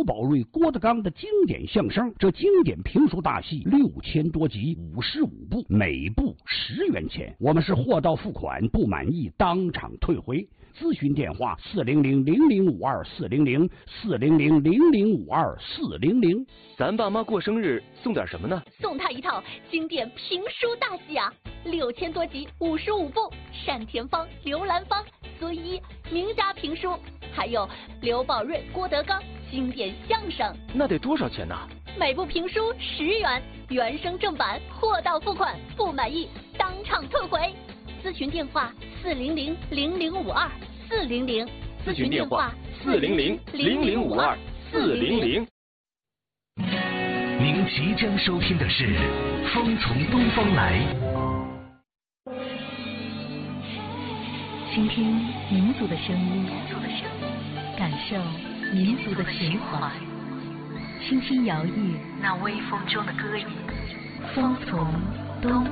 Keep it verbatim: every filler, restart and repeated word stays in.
宝瑞、郭德纲的经典相声，这经典评书大戏六千多集，五十五部，每部十元钱。我们是货到付款，不满意当场退回。咨询电话：四零零零零五二四零零四零零零零五二四零零。 咱爸妈过生日送点什么呢？ 送他一套经典评书大戏啊，六千多集，五十五部，单田芳、刘兰芳、孙一名家评书，还有刘宝瑞、郭德纲经典相声。 那得多少钱呢？ 每部评书十元，原声正版，货到付款，不满意当场退回。咨询电话：四零零零零五二四零零。 咨询电话：四零零零零五二四零零。 您即将收听的是《风从东方来》， 倾听民族的声音，感受民族的情怀，轻轻摇曳那微风中的歌吟，风从东